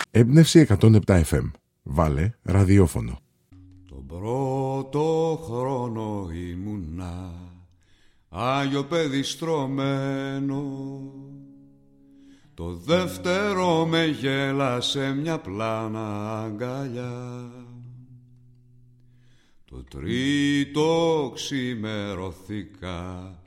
Έμπνευση 107 FM. Βάλε ραδιόφωνο. Τον πρώτο χρόνο ήμουνα Άγιο παιδί στρωμένο. Το δεύτερο με γέλασε μια πλάνα αγκαλιά. Το τρίτο ξημερωθήκα